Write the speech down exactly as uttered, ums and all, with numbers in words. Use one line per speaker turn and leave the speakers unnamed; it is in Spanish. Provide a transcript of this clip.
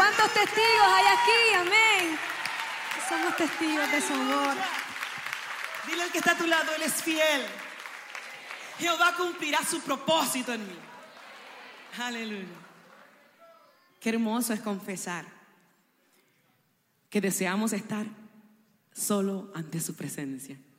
¿Cuántos testigos hay aquí? Amén. Somos testigos de su amor.
Dile al que está a tu lado, Él es fiel. Jehová cumplirá su propósito en mí. Aleluya. Qué hermoso es confesar que deseamos estar solo ante su presencia.